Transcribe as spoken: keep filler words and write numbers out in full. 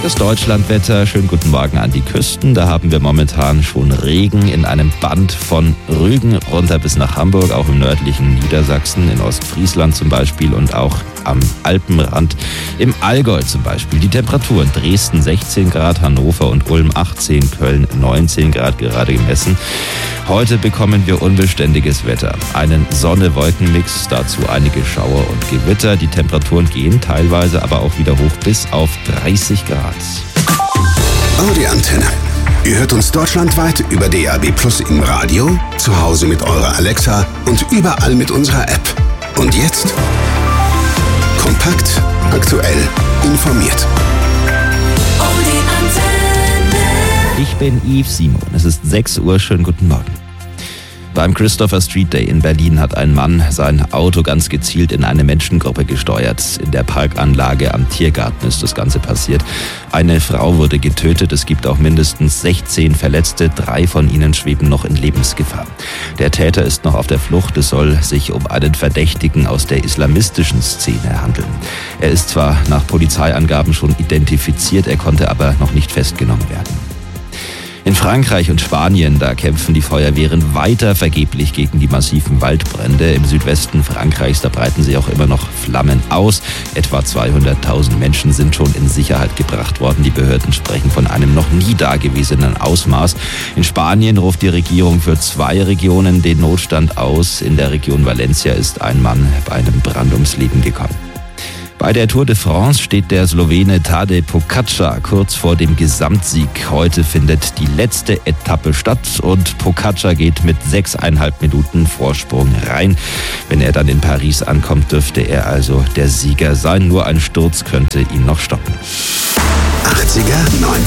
Das Deutschlandwetter, schönen guten Morgen an die Küsten. Da haben wir momentan schon Regen in einem Band von Rügen runter bis nach Hamburg, auch im nördlichen Niedersachsen, in Ostfriesland zum Beispiel und auch am Alpenrand im Allgäu zum Beispiel. Die Temperaturen: Dresden sechzehn Grad, Hannover und Ulm achtzehn, Köln neunzehn Grad gerade gemessen. Heute bekommen wir unbeständiges Wetter. Einen Sonne-Wolken-Mix, dazu einige Schauer und Gewitter. Die Temperaturen gehen teilweise aber auch wieder hoch bis auf dreißig Grad. Audi Antenne. Ihr hört uns deutschlandweit über D A B Plus im Radio, zu Hause mit eurer Alexa und überall mit unserer App. Und jetzt kompakt, aktuell, informiert. Audi Antenne. Ich bin Yves Simon. Es ist sechs Uhr. Schönen guten Morgen. Beim Christopher Street Day in Berlin hat ein Mann sein Auto ganz gezielt in eine Menschengruppe gesteuert. In der Parkanlage am Tiergarten ist das Ganze passiert. Eine Frau wurde getötet. Es gibt auch mindestens sechzehn Verletzte. Drei von ihnen schweben noch in Lebensgefahr. Der Täter ist noch auf der Flucht. Es soll sich um einen Verdächtigen aus der islamistischen Szene handeln. Er ist zwar nach Polizeiangaben schon identifiziert, er konnte aber noch nicht festgenommen werden. In Frankreich und Spanien, da kämpfen die Feuerwehren weiter vergeblich gegen die massiven Waldbrände. Im Südwesten Frankreichs, da breiten sich auch immer noch Flammen aus. Etwa zweihunderttausend Menschen sind schon in Sicherheit gebracht worden. Die Behörden sprechen von einem noch nie dagewesenen Ausmaß. In Spanien ruft die Regierung für zwei Regionen den Notstand aus. In der Region Valencia ist ein Mann bei einem Brand ums Leben gekommen. Bei der Tour de France steht der Slowene Tadej Pogačar kurz vor dem Gesamtsieg. Heute findet die letzte Etappe statt und Pogačar geht mit sechseinhalb Minuten Vorsprung rein. Wenn er dann in Paris ankommt, dürfte er also der Sieger sein. Nur ein Sturz könnte ihn noch stoppen. achtziger, neunziger